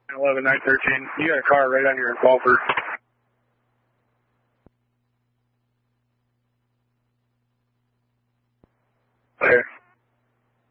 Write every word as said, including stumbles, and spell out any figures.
eleven nine thirteen. You got a car right on your golfer. Okay.